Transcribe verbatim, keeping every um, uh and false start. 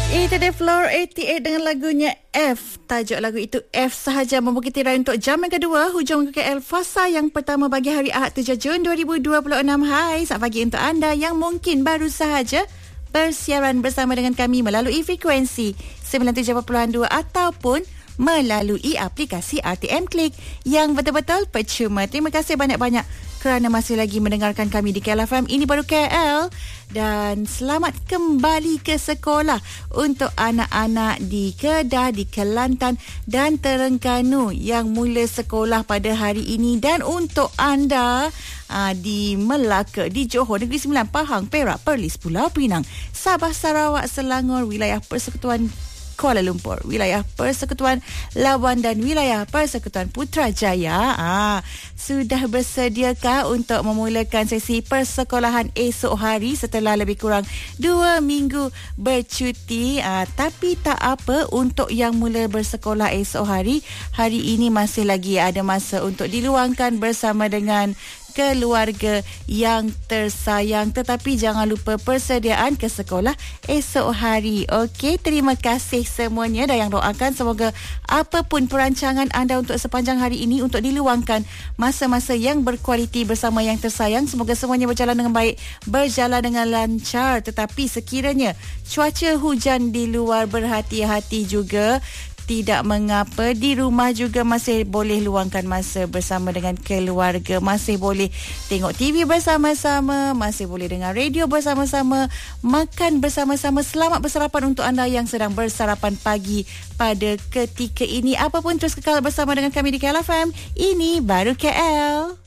Itu dia Floor lapan puluh lapan dengan lagunya F. Tajuk lagu itu F sahaja membukti raya untuk jam yang kedua hujung K L Fasa yang pertama bagi hari Ahad tujuh Jun dua ribu dua puluh enam. Hai, selamat pagi untuk anda yang mungkin baru sahaja bersiaran bersama dengan kami melalui frekuensi sembilan puluh tujuh perpuluhan dua ataupun melalui aplikasi R T M Klik yang betul-betul percuma. Terima kasih banyak-banyak kerana masih lagi mendengarkan kami di K L F M. Ini baru K L dan selamat kembali ke sekolah untuk anak-anak di Kedah, di Kelantan dan Terengganu yang mula sekolah pada hari ini, dan untuk anda aa, di Melaka, di Johor, Negeri Sembilan, Pahang, Perak, Perlis, Pulau Pinang, Sabah, Sarawak, Selangor, wilayah Persekutuan Kuala Lumpur, wilayah Persekutuan Labuan dan wilayah Persekutuan Putrajaya. Ah, sudah bersediakah untuk memulakan sesi persekolahan esok hari setelah lebih kurang dua minggu bercuti? Ah, tapi tak apa, untuk yang mula bersekolah esok hari, hari ini masih lagi ada masa untuk diluangkan bersama dengan keluarga yang tersayang. Tetapi jangan lupa persediaan ke sekolah esok hari. Okey, terima kasih semuanya dan yang doakan semoga apapun perancangan anda untuk sepanjang hari ini untuk diluangkan masa-masa yang berkualiti bersama yang tersayang. Semoga semuanya berjalan dengan baik, berjalan dengan lancar. Tetapi sekiranya cuaca hujan di luar, berhati-hati juga. Tidak mengapa, di rumah juga masih boleh luangkan masa bersama dengan keluarga, masih boleh tengok T V bersama-sama, masih boleh dengar radio bersama-sama, makan bersama-sama. Selamat bersarapan untuk anda yang sedang bersarapan pagi pada ketika ini. Apapun, terus kekal bersama dengan kami di K L F M. Ini baru K L.